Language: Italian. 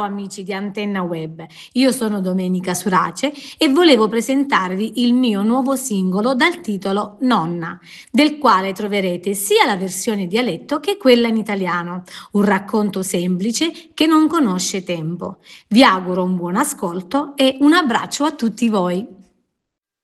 amici di Antenna Web, io sono Domenica Surace e volevo presentarvi il mio nuovo singolo dal titolo Nonna, del quale troverete sia la versione dialetto che quella in italiano, un racconto semplice che non conosce tempo. Vi auguro un buon ascolto e un abbraccio a tutti voi.